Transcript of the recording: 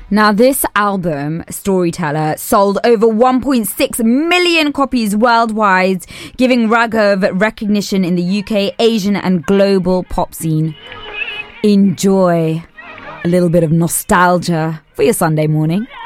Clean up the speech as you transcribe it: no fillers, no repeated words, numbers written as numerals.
Now, this album, Storyteller, sold over 1.6 million copies worldwide, giving Raghav recognition in the UK, Asian and global pop scene. Enjoy a little bit of nostalgia for your Sunday morning.